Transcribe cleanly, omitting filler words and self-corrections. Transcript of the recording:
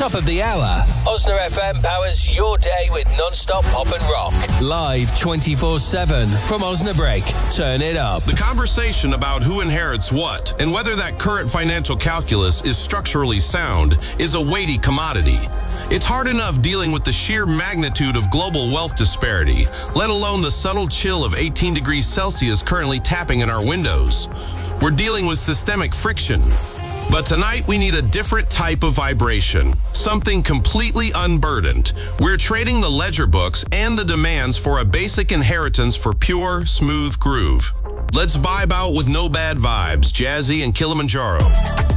Top of the hour, Osna FM powers your day with non-stop pop and rock. Live 24/7 from Osnabrück. Turn it up. The conversation about who inherits what and whether that current financial calculus is structurally sound is a weighty commodity. It's hard enough dealing with the sheer magnitude of global wealth disparity, let alone the subtle chill of 18 degrees Celsius currently tapping in our windows. We're dealing with systemic friction. But tonight we need a different type of vibration, something completely unburdened. We're trading the ledger books and the demands for a basic inheritance for pure, smooth groove. Let's vibe out with no bad vibes, Jazzy and Kilimanjaro.